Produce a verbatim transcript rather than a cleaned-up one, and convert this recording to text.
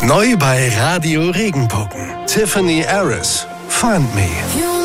Neu bei Radio Regenbogen. Tiffany Harris, Find Me.